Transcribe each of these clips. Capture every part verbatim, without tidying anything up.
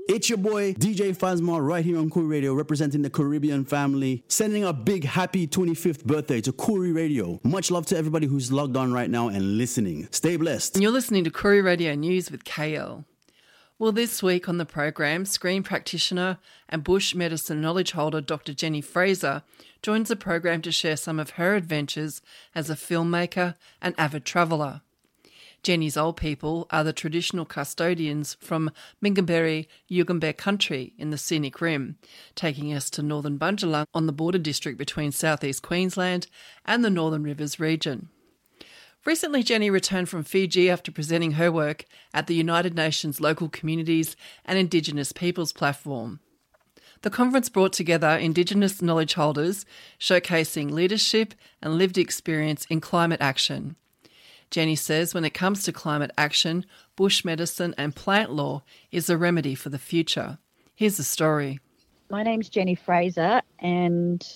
It's your boy, D J Fazma, right here on Koori Radio, representing the Caribbean family, sending a big happy twenty-fifth birthday to Koori Radio. Much love to everybody who's logged on right now and listening. Stay blessed. And you're listening to Koori Radio News with K L. Well, this week on the program, screen practitioner and bush medicine knowledge holder Doctor Jenny Fraser joins the program to share some of her adventures as a filmmaker and avid traveller. Jenny's old people are the traditional custodians from Mingaberry, Yugambeh country in the scenic rim, taking us to northern Bundjalung on the border district between southeast Queensland and the Northern Rivers region. Recently, Jenny returned from Fiji after presenting her work at the United Nations Local Communities and Indigenous Peoples platform. The conference brought together Indigenous knowledge holders showcasing leadership and lived experience in climate action. Jenny says when it comes to climate action, bush medicine and plant law is a remedy for the future. Here's the story. My name's Jenny Fraser and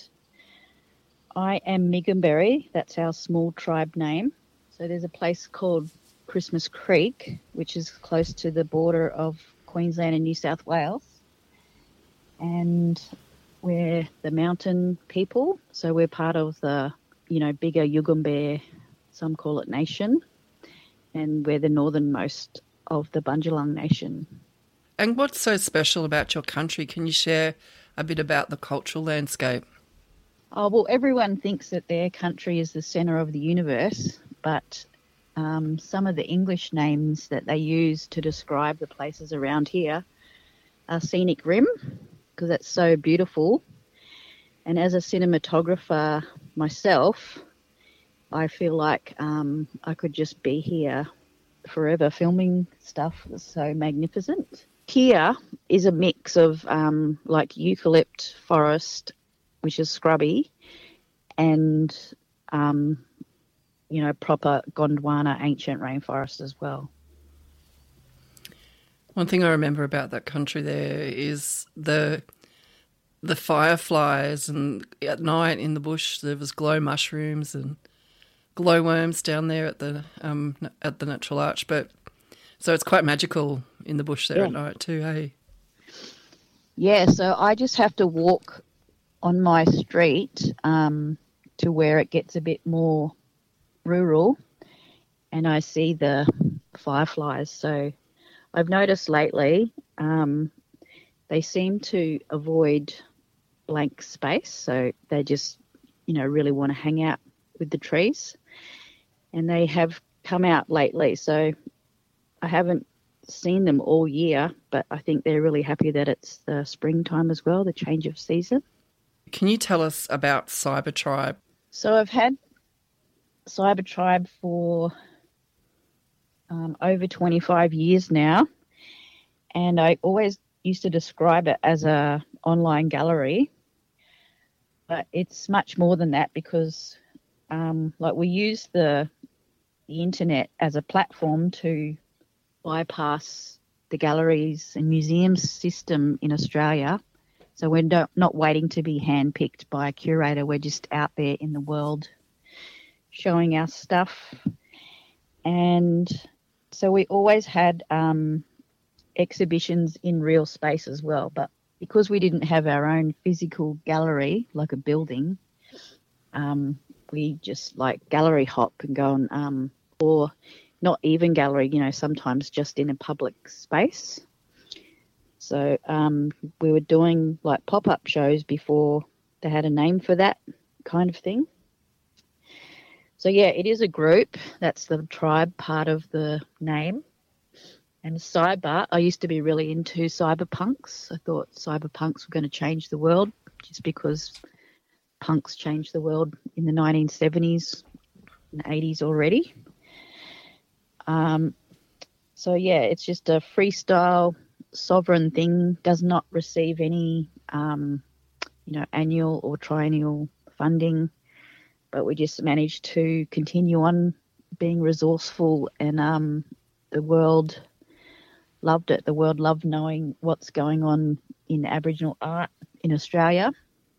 I am Migamberry. That's our small tribe name. So there's a place called Christmas Creek, which is close to the border of Queensland and New South Wales. And we're the mountain people. So we're part of the, you know, bigger Yugambeh, some call it nation, and we're the northernmost of the Bundjalung nation. And what's so special about your country? Can you share a bit about the cultural landscape? Oh, well, everyone thinks that their country is the centre of the universe, but um, some of the English names that they use to describe the places around here are Scenic Rim, because that's so beautiful. And as a cinematographer myself, I feel like um, I could just be here forever filming stuff that's so magnificent. Here is a mix of um, like eucalypt forest, which is scrubby, and, um, you know, proper Gondwana ancient rainforest as well. One thing I remember about that country there is the the fireflies, and at night in the bush there was glow mushrooms and glowworms down there at the um at the Natural Arch, but so it's quite magical in the bush there yeah. at night too, hey? Yeah, so I just have to walk on my street um, to where it gets a bit more rural, and I see the fireflies. So I've noticed lately um, they seem to avoid blank space, so they just, you know, really want to hang out with the trees. And they have come out lately, so I haven't seen them all year, but I think they're really happy that it's the springtime as well, the change of season. Can you tell us about Cyber Tribe? So I've had Cyber Tribe for um, over twenty-five years now, and I always used to describe it as a online gallery, but it's much more than that because um, like we use the the internet as a platform to bypass the galleries and museums system in Australia. So we're not, not waiting to be handpicked by a curator. We're just out there in the world showing our stuff. And so we always had um, exhibitions in real space as well. But because we didn't have our own physical gallery, like a building, um, we just like gallery hop and go on, um, or not even gallery, you know, sometimes just in a public space. So um, we were doing like pop-up shows before they had a name for that kind of thing. So, yeah, it is a group. That's the tribe part of the name. And cyber, I used to be really into cyberpunks. I thought cyberpunks were going to change the world just because punks changed the world in the nineteen seventies and eighties already. Um, so, yeah, it's just a freestyle, sovereign thing, does not receive any, um, you know, annual or triennial funding, but we just managed to continue on being resourceful, and um, the world loved it. The world loved knowing what's going on in Aboriginal art in Australia,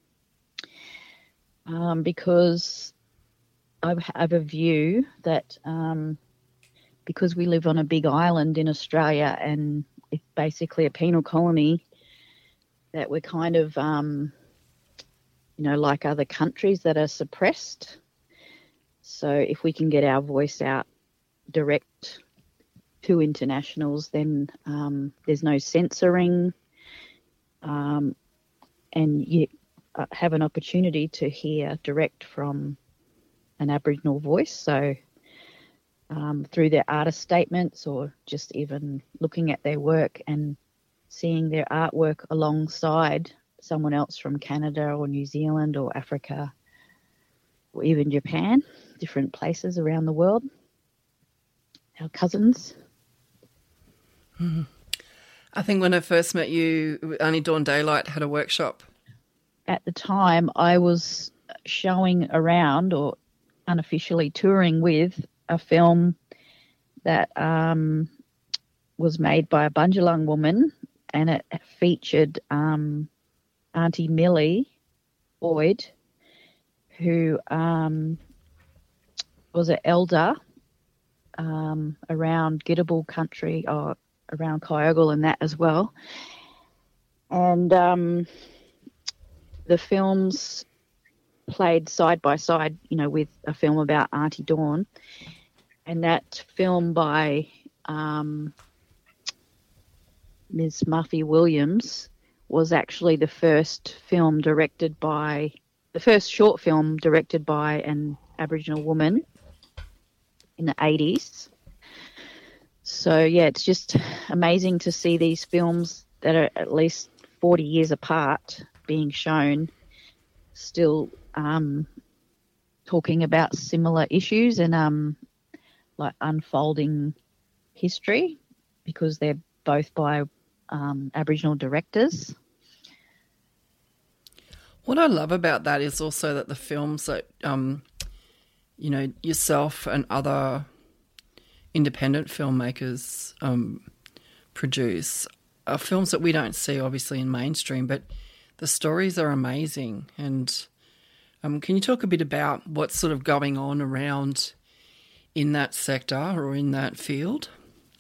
um, because I have a view that um, because we live on a big island in Australia and it's basically a penal colony that we're kind of, um, you know, like other countries that are suppressed. So if we can get our voice out direct to internationals, then um, there's no censoring, um, and you have an opportunity to hear direct from an Aboriginal voice. So um, through their artist statements, or just even looking at their work and seeing their artwork alongside someone else from Canada or New Zealand or Africa or even Japan, different places around the world, our cousins. Mm. I think when I first met you, Aunty Dawn Daylight had a workshop. At the time, I was showing around or unofficially touring with a film that um, was made by a Bundjalung woman, and it featured um, Auntie Millie Boyd, who um, was an elder um, around Gidabal country, or around Kyogle and that as well. And um, the films played side by side, you know, with a film about Auntie Dawn. And that film by um, Miss Muffy Williams was actually the first film directed by, the first short film directed by an Aboriginal woman in the eighties. So, yeah, it's just amazing to see these films that are at least forty years apart being shown, still um, talking about similar issues and um, like unfolding history, because they're both by um, Aboriginal directors. What I love about that is also that the films that, um, you know, yourself and other independent filmmakers um, produce are films that we don't see, obviously, in mainstream, but the stories are amazing. And um, can you talk a bit about what's sort of going on around in that sector or in that field?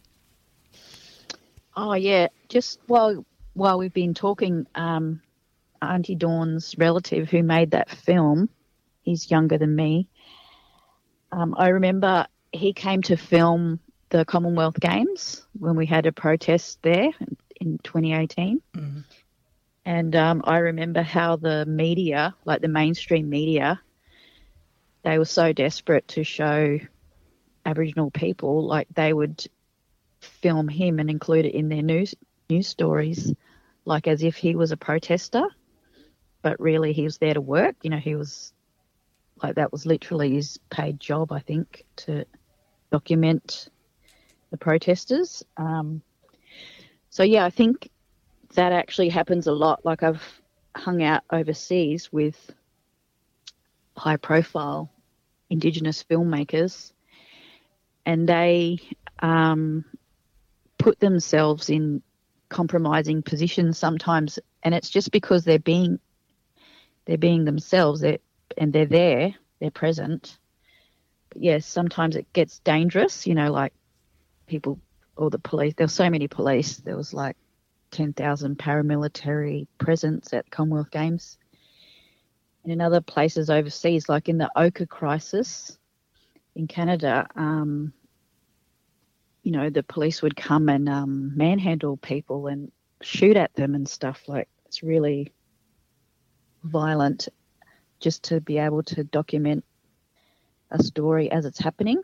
Oh, yeah. Just while while we've been talking, um, Auntie Dawn's relative who made that film, he's younger than me. Um, I remember he came to film the Commonwealth Games when we had a protest there in twenty eighteen. Mm-hmm. And um, I remember how the media, like the mainstream media, they were so desperate to show Aboriginal people, like they would film him and include it in their news news stories, like as if he was a protester, but really he was there to work. You know, he was like, that was literally his paid job, I think, to document the protesters. Um, so, yeah, I think that actually happens a lot. Like, I've hung out overseas with high-profile Indigenous filmmakers, and they um, put themselves in compromising positions sometimes, and it's just because they're being they're being themselves, they're, and they're there, they're present. But yes, sometimes it gets dangerous, you know, like people or the police. There were so many police. There was like ten thousand paramilitary presence at Commonwealth Games. And in other places overseas, like in the Oka crisis in Canada, um, you know, the police would come and um, manhandle people and shoot at them and stuff. Like, it's really violent, just to be able to document a story as it's happening,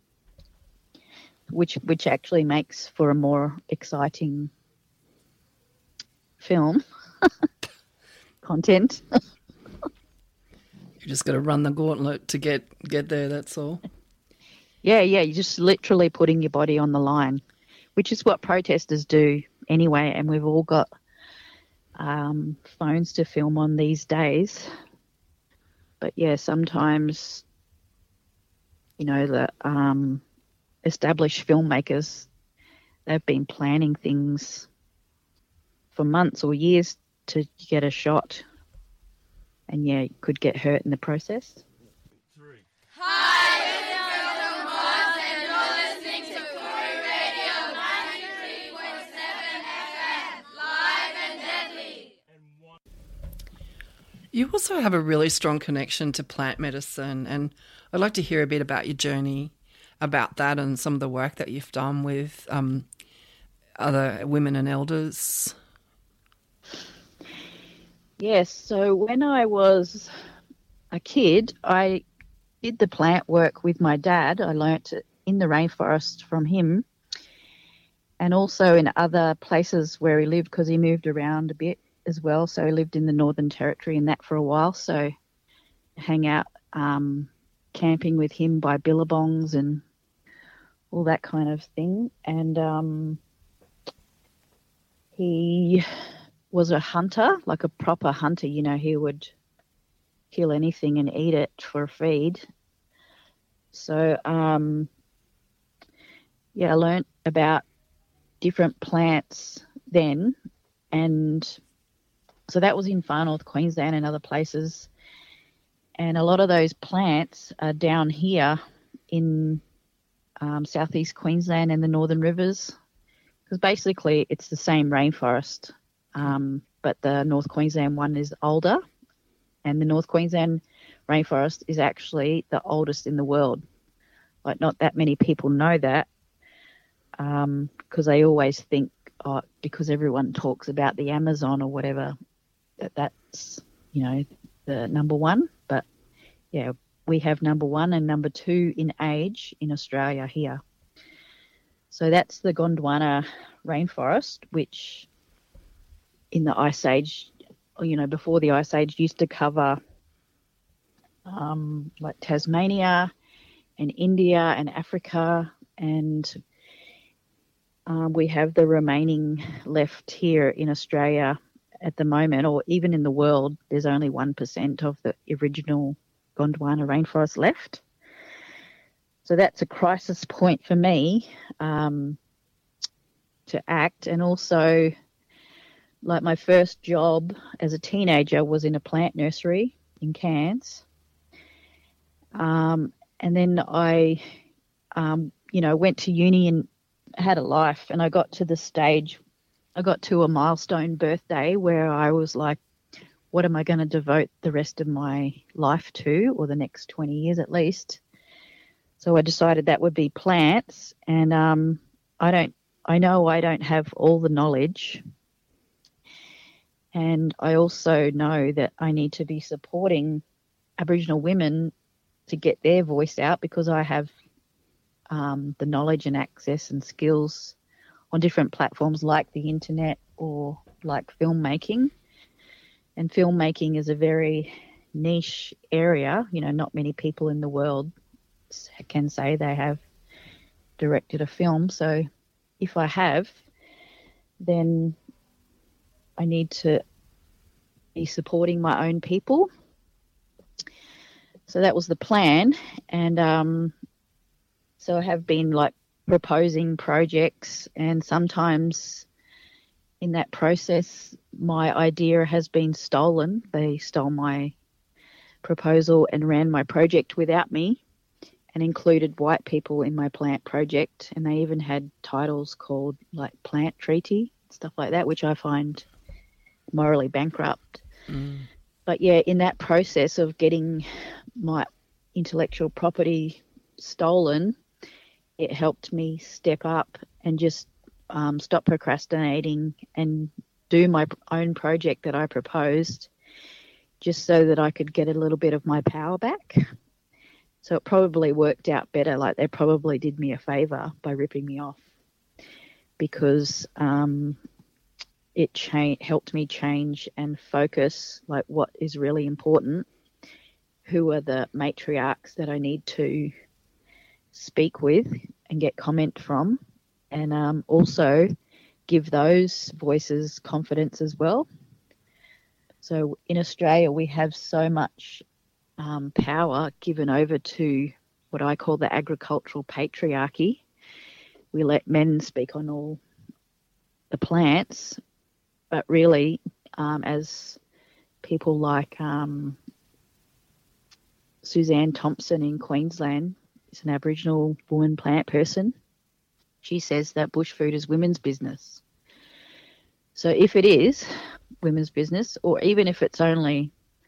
which which actually makes for a more exciting film content. You just got to run the gauntlet to get get there, that's all. Yeah, yeah, you're just literally putting your body on the line, which is what protesters do anyway, and we've all got um, phones to film on these days. But, yeah, sometimes, you know, the um, established filmmakers, they've been planning things for months or years to get a shot, and, yeah, you could get hurt in the process. Hi, this is Girls from Mars, and you're listening to Koori Radio ninety-three point seven You also have a really strong connection to plant medicine, and I'd like to hear a bit about your journey about that and some of the work that you've done with um, other women and elders. Yes, so when I was a kid, I did the plant work with my dad. I learnt it in the rainforest from him, and also in other places where he lived, because he moved around a bit as well. So he lived in the Northern Territory and that for a while. So hang out um, camping with him by billabongs and all that kind of thing. And um, he was a hunter, like a proper hunter. You know, he would kill anything and eat it for a feed. So, um, yeah, I learnt about different plants then, and so that was in Far North Queensland and other places. And a lot of those plants are down here in um, southeast Queensland and the Northern Rivers, because basically it's the same rainforest, um, but the North Queensland one is older, and the North Queensland rainforest is actually the oldest in the world. Like, not that many people know that, because um, they always think, oh, because everyone talks about the Amazon or whatever, that that's, you know, the number one. But yeah, we have number one and number two in age in Australia here. So that's the Gondwana rainforest, which in the Ice Age, you know, before the Ice Age, used to cover um, like Tasmania and India and Africa, and um, we have the remaining left here in Australia at the moment, or even in the world. There's only one percent of the original Gondwana rainforest left. So that's a crisis point for me um, to act. And also, like, my first job as a teenager was in a plant nursery in Cairns. Um, and then I, um, you know, went to uni and had a life, and I got to the stage, I got to a milestone birthday where I was like, what am I going to devote the rest of my life to, or the next twenty years at least? So I decided that would be plants. And um, I don't, I know I don't have all the knowledge. And I also know that I need to be supporting Aboriginal women to get their voice out, because I have um, the knowledge and access and skills on different platforms like the internet or like filmmaking. And filmmaking is a very niche area. You know, not many people in the world can say they have directed a film. So if I have, then I need to be supporting my own people. So that was the plan. And um, so I have been like proposing projects, and sometimes in that process, my idea has been stolen. They stole my proposal and ran my project without me, and included white people in my plant project. And they even had titles called like Plant Treaty, stuff like that, which I find morally bankrupt. Mm. But yeah, in that process of getting my intellectual property stolen, it helped me step up and just um, stop procrastinating and do my own project that I proposed, just so that I could get a little bit of my power back. So it probably worked out better. Like, they probably did me a favour by ripping me off, because um, it cha- helped me change and focus like what is really important, who are the matriarchs that I need to speak with and get comment from, and um, also give those voices confidence as well. So in Australia, we have so much um, power given over to what I call the agricultural patriarchy. We let men speak on all the plants, but really, um, as people like um, Suzanne Thompson in Queensland is an Aboriginal woman plant person, she says that bush food is women's business. So if it is women's business, or even if it's only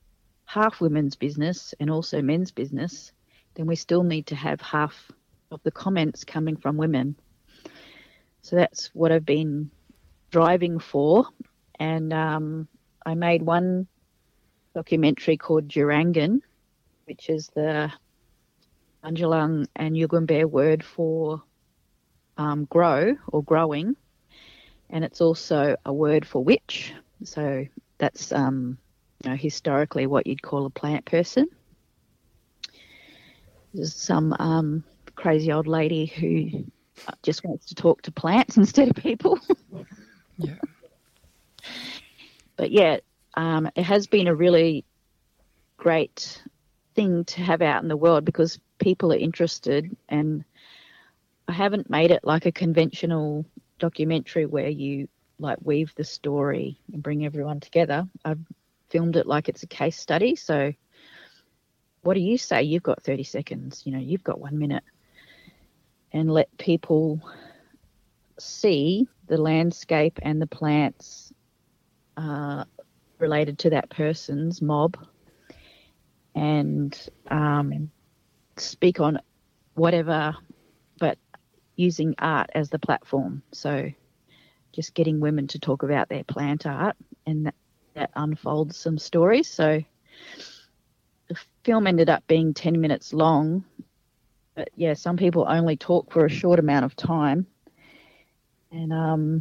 half women's business and also men's business, then we still need to have half of the comments coming from women. So that's what I've been driving for. And um, I made one documentary called Durangan, which is the Anjalang and Yugambeh word for um, grow or growing. And it's also a word for witch. So that's um, you know, historically what you'd call a plant person. There's some um, crazy old lady who just wants to talk to plants instead of people. Yeah. But yeah, um, it has been a really great thing to have out in the world because people are interested, and I haven't made it like a conventional documentary where you like weave the story and bring everyone together. I've filmed it like it's a case study. So what do you say? You've got thirty seconds, you know, you've got one minute, and let people see the landscape and the plants uh, related to that person's mob, and um, speak on whatever, but using art as the platform. So just getting women to talk about their plant art, and that, that unfolds some stories. So the film ended up being ten minutes long, but yeah, some people only talk for a short amount of time. And um,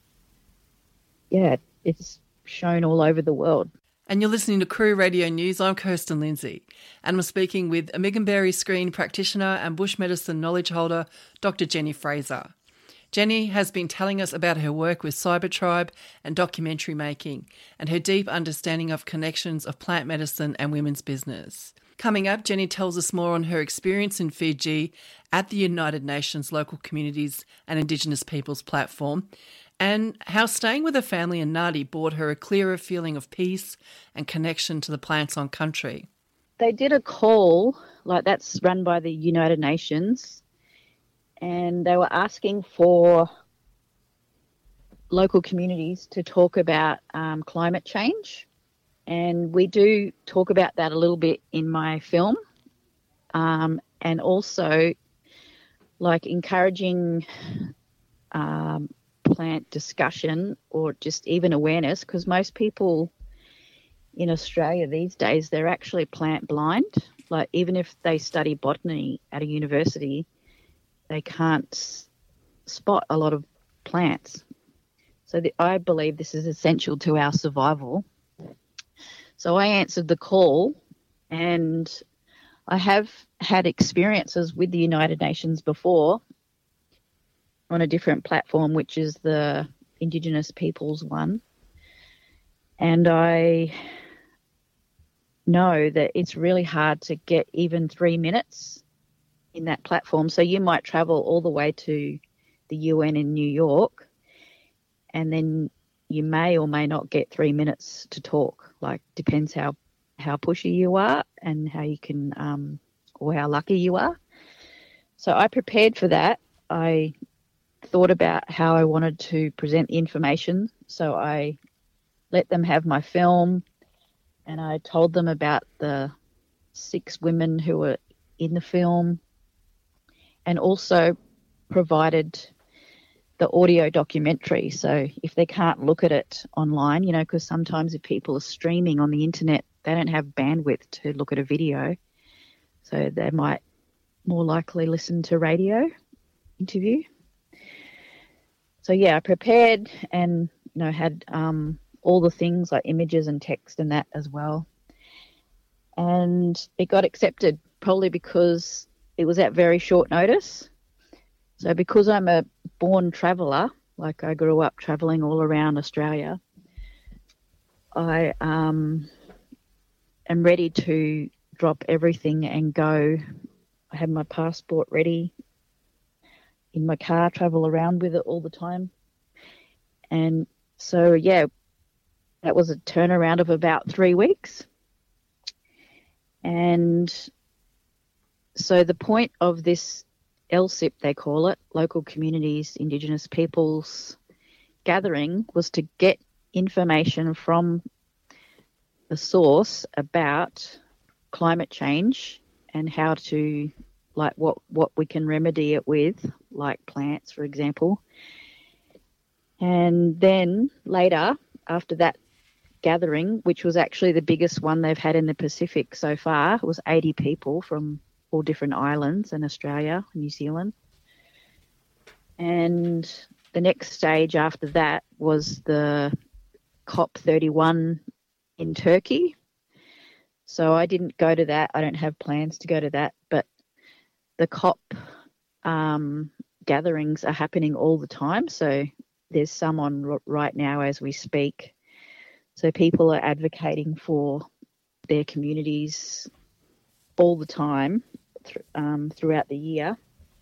yeah, it's shown all over the world. And you're listening to Koori Radio News. I'm Kirsten Lindsay, and I'm speaking with Amigamberry screen practitioner and bush medicine knowledge holder, Doctor Jenny Fraser. Jenny has been telling us about her work with Cybertribe and documentary making, and her deep understanding of connections of plant medicine and women's business. Coming up, Jenny tells us more on her experience in Fiji at the United Nations Local Communities and Indigenous Peoples platform, and how staying with her family in Nadi brought her a clearer feeling of peace and connection to the plants on country. They did a call, like that's run by the United Nations, and they were asking for local communities to talk about um, climate change. And we do talk about that a little bit in my film. Um, and also, like, encouraging um, plant discussion or just even awareness, because most people in Australia these days, they're actually plant blind. Like, even if they study botany at a university, they can't s- spot a lot of plants. So the, I believe this is essential to our survival. So I answered the call, and I have had experiences with the United Nations before on a different platform, which is the Indigenous Peoples one. And I know that it's really hard to get even three minutes in that platform. So you might travel all the way to the U N in New York, and then you may or may not get three minutes to talk. Like, depends how, how pushy you are and how you can, um, or how lucky you are. So I prepared for that. I thought about how I wanted to present the information. So I let them have my film, and I told them about the six women who were in the film, and also provided the audio documentary. So if they can't look at it online, you know, because sometimes if people are streaming on the internet, they don't have bandwidth to look at a video. So they might more likely listen to radio interview. So yeah, I prepared and, you know, had um, all the things like images and text and that as well. And it got accepted, probably because it was at very short notice. So because I'm a born traveller, like I grew up travelling all around Australia, I um, am ready to drop everything and go. I have my passport ready in my car, travel around with it all the time. And so, yeah, that was a turnaround of about three weeks. And so the point of this L C I P, they call it, Local Communities, Indigenous Peoples gathering, was to get information from a source about climate change and how to, like, what, what we can remedy it with, like plants, for example. And then later, after that gathering, which was actually the biggest one they've had in the Pacific so far, it was eighty people from all different islands in Australia, New Zealand. And the next stage after that was the COP thirty-one in Turkey. So I didn't go to that. I don't have plans to go to that. But the COP um, gatherings are happening all the time. So there's some on r- right now as we speak. So people are advocating for their communities all the time th- um, throughout the year.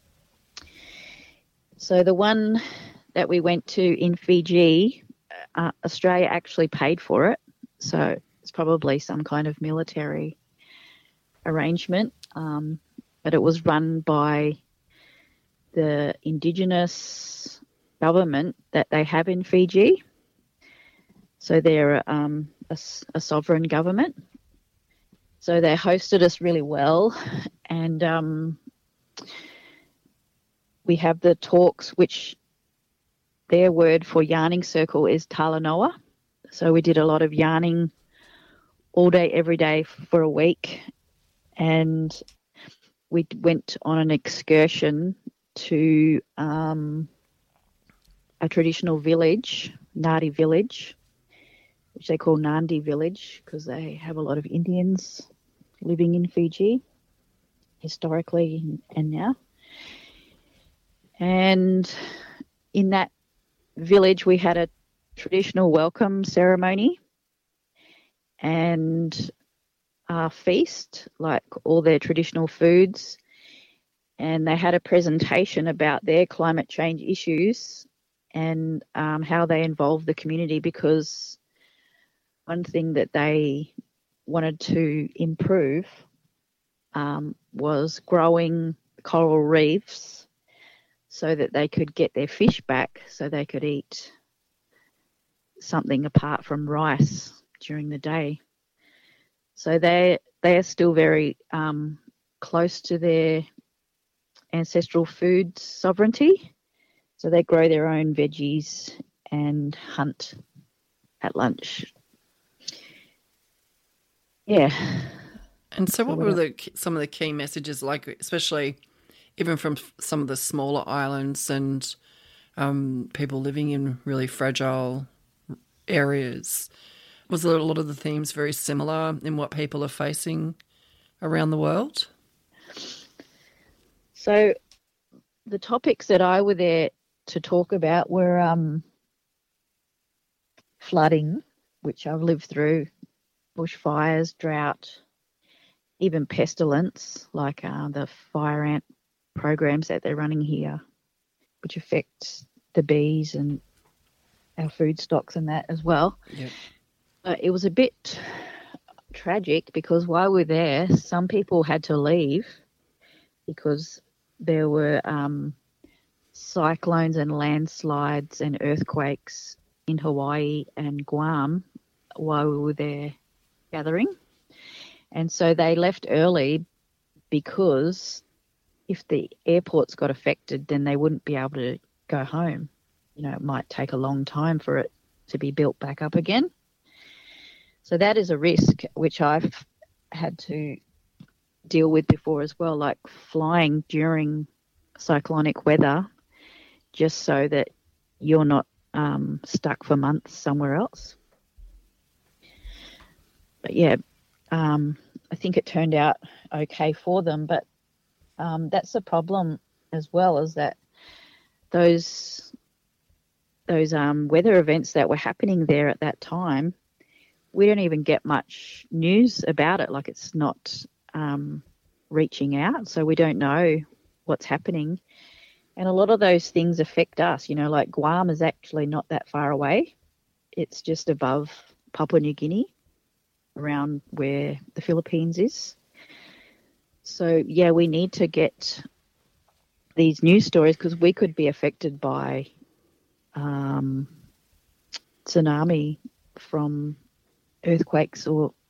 So the one that we went to in Fiji, uh, Australia actually paid for it. So it's probably some kind of military arrangement. Um, but it was run by the indigenous government that they have in Fiji. So they're um, a, a sovereign government. So they hosted us really well. And um, we have the talks, which their word for yarning circle is talanoa. So we did a lot of yarning all day, every day for a week. And we went on an excursion to um, a traditional village, Nadi village, which they call Nandi village because they have a lot of Indians living in Fiji, historically and now. And in that village, we had a traditional welcome ceremony and a feast, like all their traditional foods. And they had a presentation about their climate change issues and um, how they involve the community, because one thing that they wanted to improve um, was growing coral reefs so that they could get their fish back, so they could eat something apart from rice during the day. So they they are still very um, close to their ancestral food sovereignty. So they grow their own veggies and hunt at lunch. Yeah. And so what were the some of the key messages, like, especially even from some of the smaller islands and um, people living in really fragile areas? Was a lot of the themes very similar in what people are facing around the world? So the topics that I were there to talk about were um, flooding, which I've lived through, bushfires, drought, even pestilence, like uh, the fire ant programs that they're running here, which affect the bees and our food stocks and that as well. Yep. Uh, it was a bit tragic because while we were there, some people had to leave because there were um, cyclones and landslides and earthquakes in Hawaii and Guam while we were there gathering. And so they left early because if the airports got affected, then they wouldn't be able to go home. You know, it might take a long time for it to be built back up again. So that is a risk which I've had to deal with before as well, like flying during cyclonic weather just so that you're not um, stuck for months somewhere else. But yeah, um, I think it turned out okay for them, but um, that's the problem as well, is that those those um, weather events that were happening there at that time, we don't even get much news about it. Like, it's not um, reaching out, so we don't know what's happening. And a lot of those things affect us. You know, like Guam is actually not that far away. It's just above Papua New Guinea, around where the Philippines is. So, yeah, we need to get these news stories because we could be affected by um, tsunami from earthquakes or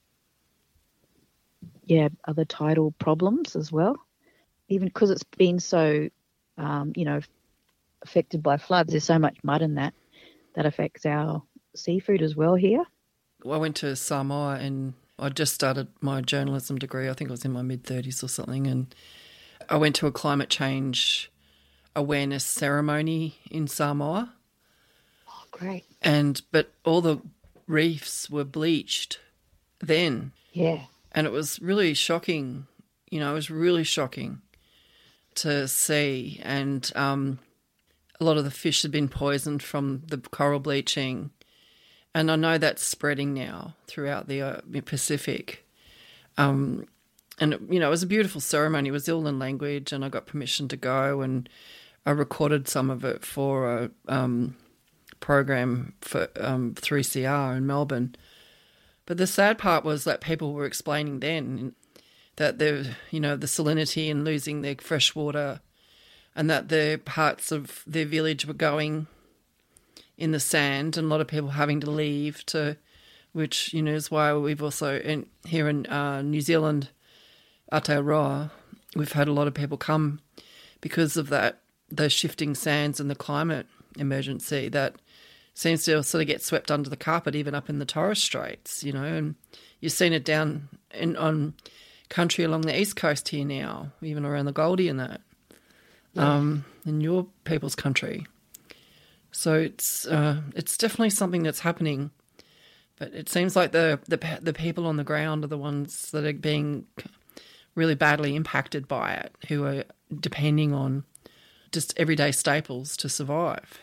yeah, other tidal problems as well. Even because it's been so, um, you know, affected by floods, there's so much mud in that that affects our seafood as well here. I went to Samoa and I just started my journalism degree. I think I was in my mid-thirties or something, and I went to a climate change awareness ceremony in Samoa. Oh, great. And but all the reefs were bleached then. Yeah. And it was really shocking. You know, it was really shocking to see. And um, a lot of the fish had been poisoned from the coral bleaching. And I know that's spreading now throughout the uh, Pacific. Um, and, you know, it was a beautiful ceremony. It was Zillan language, and I got permission to go, and I recorded some of it for a um, program for um, three C R in Melbourne. But the sad part was that people were explaining then that the, you know, the salinity and losing their fresh water, and that the parts of their village were going in the sand, and a lot of people having to leave to, which, you know, is why we've also, in, here in uh, New Zealand, Aotearoa, we've had a lot of people come because of that, the shifting sands and the climate emergency that seems to sort of get swept under the carpet, even up in the Torres Straits, you know, and you've seen it down in on country along the east coast here now, even around the Goldie and that, yeah. um, in your people's country. So it's uh, it's definitely something that's happening, but it seems like the, the the people on the ground are the ones that are being really badly impacted by it, who are depending on just everyday staples to survive.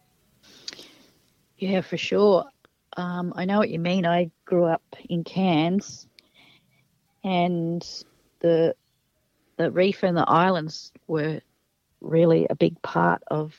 Yeah, for sure. Um, I know what you mean. I grew up in Cairns, and the the reef and the islands were really a big part of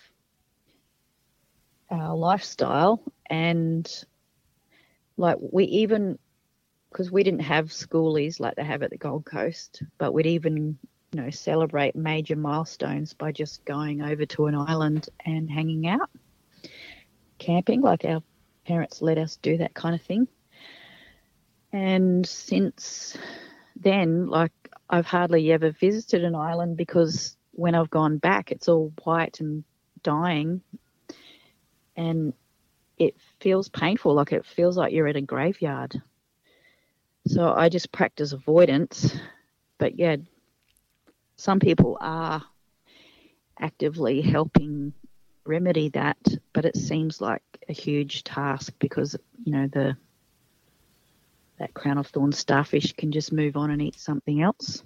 our lifestyle. And like we even, because we didn't have schoolies like they have at the Gold Coast, but we'd even, you know, celebrate major milestones by just going over to an island and hanging out, camping, like our parents let us do that kind of thing. And since then, like, I've hardly ever visited an island, because when I've gone back, it's all white and dying, and it feels painful, like it feels like you're at a graveyard. So I just practice avoidance. But yeah, some people are actively helping remedy that, but it seems like a huge task, because, you know, the that crown of thorns starfish can just move on and eat something else.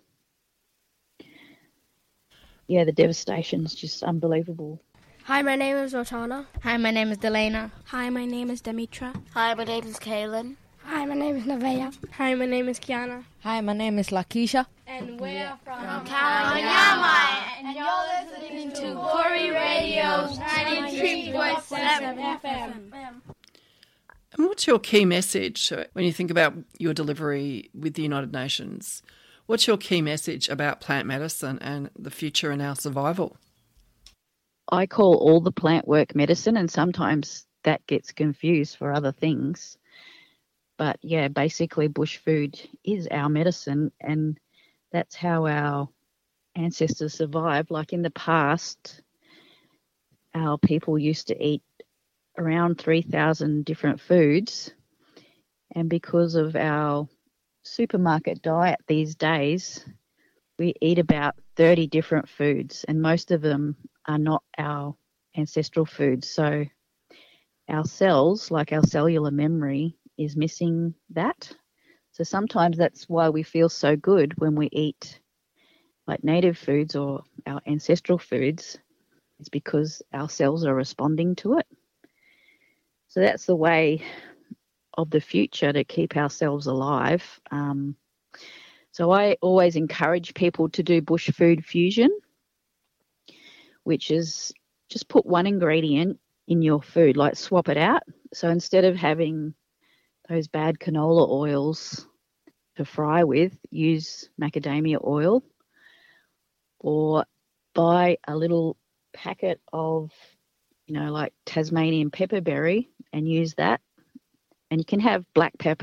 Yeah, the devastation's just unbelievable. Hi, my name is Rotana. Hi, my name is Delena. Hi, my name is Demetra. Hi, my name is Kaylin. Hi, my name is Nevaeh. Hi, my name is Kiana. Hi, my name is Lakisha. And we're from, from Kawanyama. And you're listening to Koori Radio's ninety-three point seven F M. And what's your key message when you think about your delivery with the United Nations? What's your key message about plant medicine and the future and our survival? I call all the plant work medicine, and sometimes that gets confused for other things. But yeah, basically bush food is our medicine, and that's how our ancestors survived. Like in the past, our people used to eat around three thousand different foods, and because of our supermarket diet these days, we eat about thirty different foods, and most of them are not our ancestral foods. So our cells, like our cellular memory, is missing that. So sometimes that's why we feel so good when we eat like native foods or our ancestral foods. It's because our cells are responding to it. So that's the way of the future to keep ourselves alive. Um, so I always encourage people to do bush food fusion, which is just put one ingredient in your food, like swap it out. So instead of having those bad canola oils to fry with, use macadamia oil, or buy a little packet of, you know, like Tasmanian pepperberry and use that. And you can have black pepper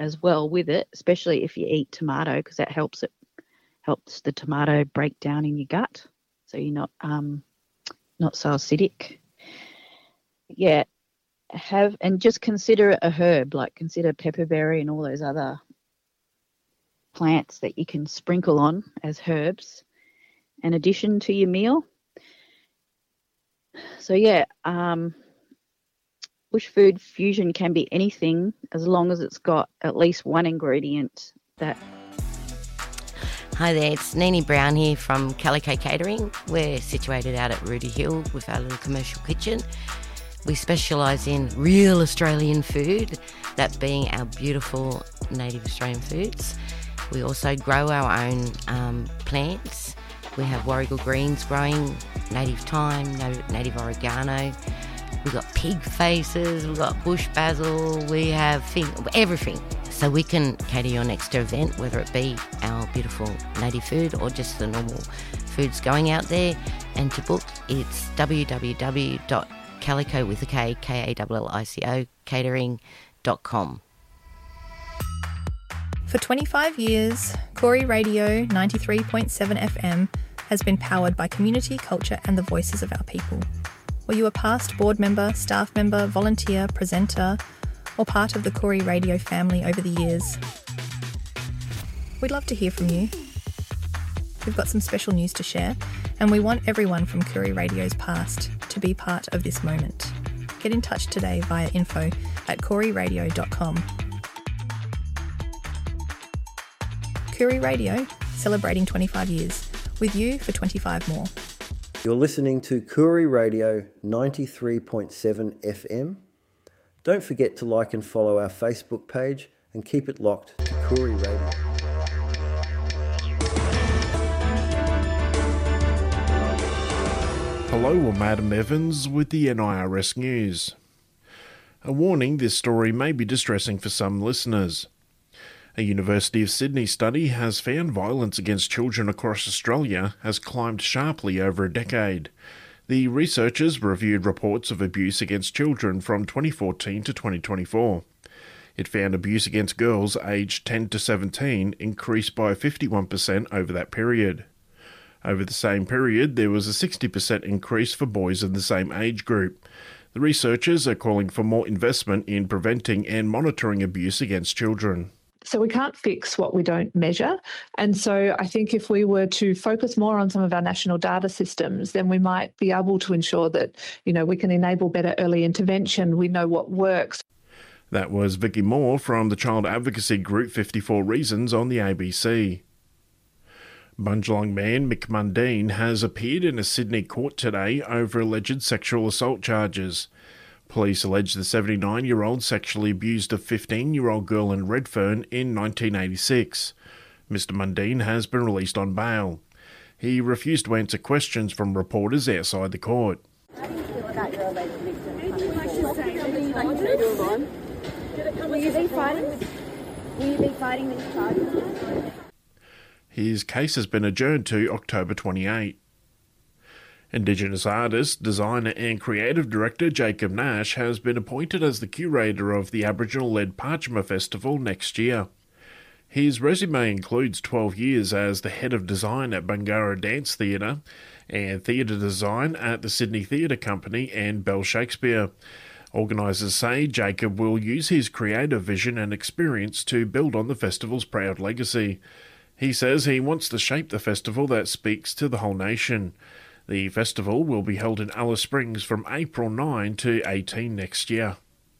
as well with it, especially if you eat tomato, because that helps it helps the tomato break down in your gut, so you're not um not so acidic. Yeah, have and just consider it a herb, like consider pepperberry and all those other plants that you can sprinkle on as herbs in addition to your meal. So yeah, um, bush food fusion can be anything as long as it's got at least one ingredient that... Hi there, it's Nini Brown here from Calico Catering. We're situated out at Rudy Hill with our little commercial kitchen. We specialise in real Australian food, that being our beautiful native Australian foods. We also grow our own um, plants. We have Warrigal greens growing, native thyme, native oregano. We've got pig faces, we've got bush basil, we have thing, everything. So we can cater your next event, whether it be our beautiful native food or just the normal foods going out there. And to book, it's w w w dot calico with a K, K A L L I C O, catering dot com. For twenty-five years, Koori Radio ninety-three point seven F M has been powered by community, culture and the voices of our people. Were you a past board member, staff member, volunteer, presenter, or part of the Koori Radio family over the years? We'd love to hear from you. We've got some special news to share, and we want everyone from Koori Radio's past to be part of this moment. Get in touch today via info at koori radio dot com. Koori Radio, celebrating twenty-five years, with you for twenty-five more. You're listening to Koori Radio ninety-three point seven F M. Don't forget to like and follow our Facebook page and keep it locked to Koori Radio. Hello, I'm Adam Evans with the N I R S News. A warning, this story may be distressing for some listeners. A University of Sydney study has found violence against children across Australia has climbed sharply over a decade. The researchers reviewed reports of abuse against children from twenty fourteen to twenty twenty-four. It found abuse against girls aged ten to seventeen increased by fifty-one percent over that period. Over the same period, there was a sixty percent increase for boys in the same age group. The researchers are calling for more investment in preventing and monitoring abuse against children. So we can't fix what we don't measure. And so I think if we were to focus more on some of our national data systems, then we might be able to ensure that, you know, we can enable better early intervention. We know what works. That was Vicky Moore from the child advocacy group fifty-four Reasons on the A B C. Bundjalung man Mick Mundine has appeared in a Sydney court today over alleged sexual assault charges. Police allege the seventy-nine-year-old sexually abused a fifteen-year-old girl in Redfern in nineteen eighty-six. Mister Mundine has been released on bail. He refused to answer questions from reporters outside the court. How do you feel about your alleged victim? Would you like to say something you'd like to do on? Will you be fighting with, will you be fighting these charges? His case has been adjourned to October twenty-eighth. Indigenous artist, designer and creative director Jacob Nash has been appointed as the curator of the Aboriginal-led Parchma Festival next year. His resume includes twelve years as the head of design at Bungarra Dance Theatre and theatre design at the Sydney Theatre Company and Bell Shakespeare. Organisers say Jacob will use his creative vision and experience to build on the festival's proud legacy. He says he wants to shape the festival that speaks to the whole nation. The festival will be held in Alice Springs from April ninth to eighteenth next year.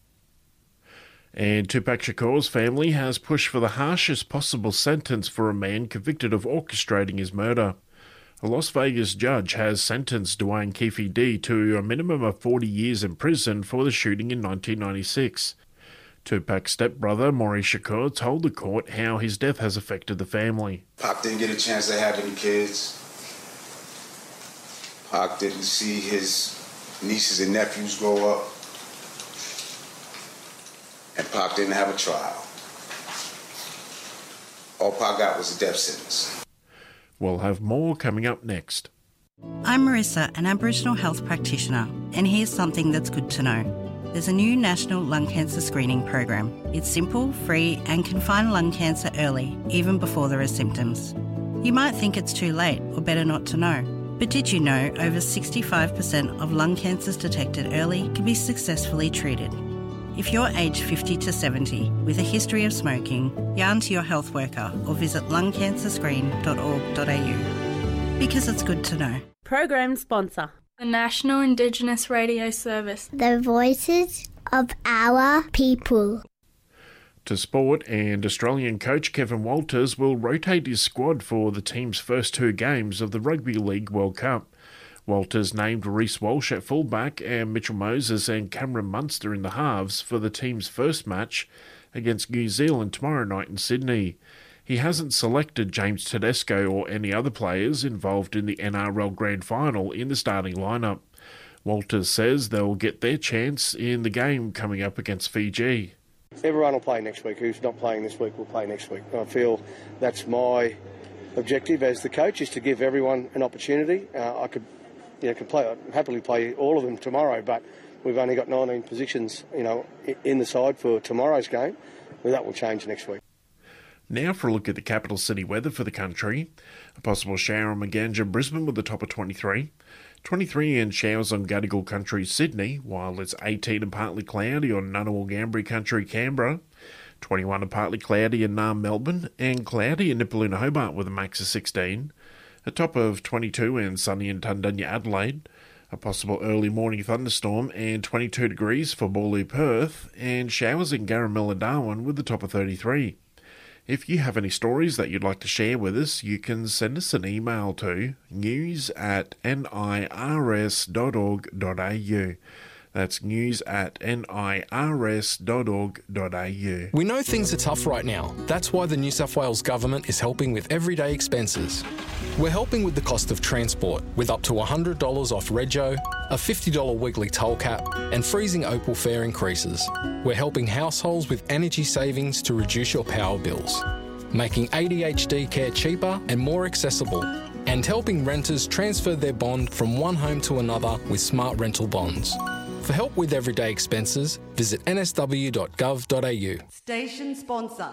And Tupac Shakur's family has pushed for the harshest possible sentence for a man convicted of orchestrating his murder. A Las Vegas judge has sentenced Dwayne Keefe D to a minimum of forty years in prison for the shooting in nineteen ninety-six. Tupac's stepbrother, Maurice Shakur, told the court how his death has affected the family. Pac didn't get a chance to have any kids. Pac didn't see his nieces and nephews grow up. And Pac didn't have a trial. All Pac got was a death sentence. We'll have more coming up next. I'm Marissa, an Aboriginal health practitioner, and here's something that's good to know. there's a new national lung cancer screening program. It's simple, free, and can find lung cancer early, even before there are symptoms. You might think it's too late or better not to know. But did you know over sixty-five percent of lung cancers detected early can be successfully treated? If you're aged fifty to seventy with a history of smoking, yarn to your health worker or visit lung cancer screen dot org dot a u. Because it's good to know. Program sponsor. The National Indigenous Radio Service. The voices of our people. To sport, and Australian coach Kevin Walters will rotate his squad for the team's first two games of the Rugby League World Cup. Walters named Reece Walsh at fullback and Mitchell Moses and Cameron Munster in the halves for the team's first match against New Zealand tomorrow night in Sydney. He hasn't selected James Tedesco or any other players involved in the N R L Grand Final in the starting lineup. Walters says they'll get their chance in the game coming up against Fiji. Everyone will play next week. Who's not playing this week will play next week. I feel that's my objective as the coach, is to give everyone an opportunity. Uh, I could, you know, could play, I'd happily play all of them tomorrow, but we've only got nineteen positions, you know, in the side for tomorrow's game. Well, that will change next week. Now for a look at the capital city weather for the country. A possible shower on Maganja, Brisbane with a top of twenty-three. twenty-three and showers on Gadigal Country, Sydney, while it's eighteen and partly cloudy on Ngunnawal Ngambri Country, Canberra. twenty-one and partly cloudy in Naarm, Melbourne, and cloudy in Nipaluna, Hobart with a max of sixteen. A top of twenty-two and sunny in Tundunya, Adelaide. A possible early morning thunderstorm and twenty-two degrees for Bawley, Perth, and showers in Garamilla, Darwin with a top of thirty-three. If you have any stories that you'd like to share with us, you can send us an email to news at nirs dot org dot a u. That's news at nirs dot org dot a u. We know things are tough right now. That's why the New South Wales Government is helping with everyday expenses. We're helping with the cost of transport, with up to one hundred dollars off rego, a fifty dollars weekly toll cap, and freezing Opal fare increases. We're helping households with energy savings to reduce your power bills, making A D H D care cheaper and more accessible, and helping renters transfer their bond from one home to another with smart rental bonds. For help with everyday expenses, visit n s w dot gov dot a u. Station sponsor.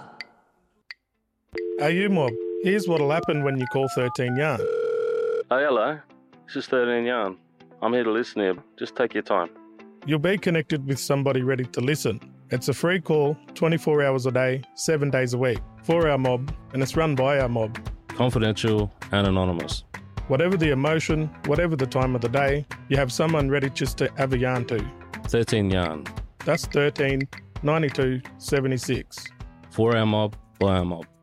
Hey, you mob. Here's what'll happen when you call thirteen Yarn. Hey, hello. This is thirteen Yarn. I'm here to listen here. Just take your time. You'll be connected with somebody ready to listen. It's a free call, twenty-four hours a day, seven days a week, for our mob, and it's run by our mob. Confidential and anonymous. Whatever the emotion, whatever the time of the day, you have someone ready just to have a yarn to. thirteen Yarn. That's thirteen ninety-two seventy-six. For our mob, by our mob.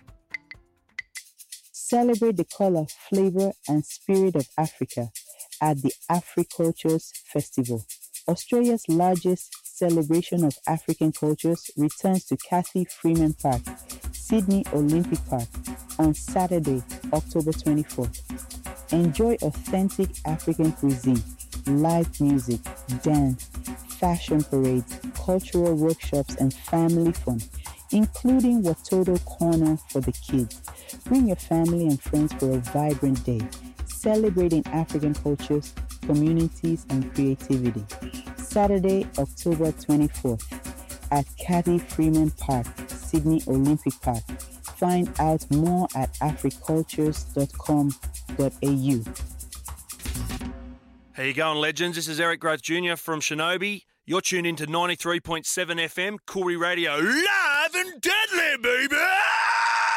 Celebrate the colour, flavour and spirit of Africa at the Africultures Festival. Australia's largest celebration of African cultures returns to Cathy Freeman Park, Sydney Olympic Park, on Saturday, October twenty-fourth. Enjoy authentic African cuisine, live music, dance, fashion parades, cultural workshops, and family fun, including Watoto Corner for the kids. Bring your family and friends for a vibrant day, celebrating African cultures, communities, and creativity. Saturday, October twenty-fourth, at Cathy Freeman Park, Sydney Olympic Park. Find out more at africultures dot com dot a u. How you going, legends? This is Eric Growth Junior from Shinobi. You're tuned into ninety-three point seven F M, Koori Radio, live and deadly!